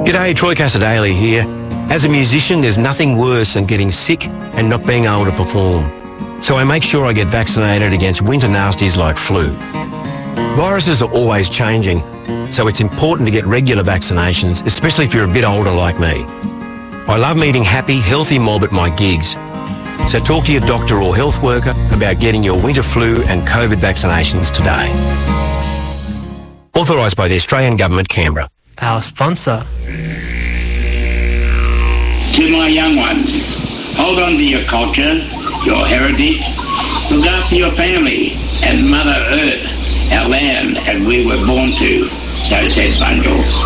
G'day, Troy Casadale here. As a musician, there's nothing worse than getting sick and not being able to perform. So I make sure I get vaccinated against winter nasties like flu. Viruses are always changing, so it's important to get regular vaccinations, especially if you're a bit older like me. I love meeting happy, healthy mob at my gigs. So talk to your doctor or health worker about getting your winter flu and COVID vaccinations today. Authorised by the Australian Government, Canberra. Our sponsor. To my young ones, hold on to your culture, your heritage, look after your family and Mother Earth, our land, as we were born to, so said Bunjil.